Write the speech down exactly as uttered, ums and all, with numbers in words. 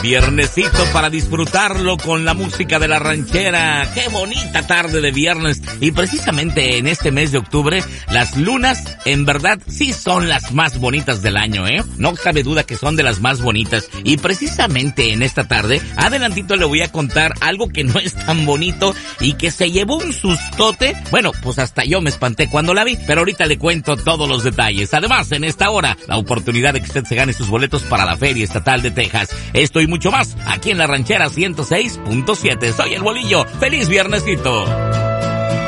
Viernesito para disfrutarlo con la música de la ranchera. ¡Qué bonita tarde de viernes! Y precisamente en este mes de octubre, las lunas en verdad sí son las más bonitas del año, ¿eh? No cabe duda que son de las más bonitas. Y precisamente en esta tarde, adelantito le voy a contar algo que no es tan bonito y que se llevó un sustote. Bueno, pues hasta yo me espanté cuando la vi, pero ahorita le cuento todos los detalles. Además, en esta hora, la oportunidad de que usted se gane sus boletos para la Feria Estatal de Texas. Esto y mucho más, aquí en la ranchera ciento seis punto siete. Soy el Bolillo. ¡Feliz viernesito!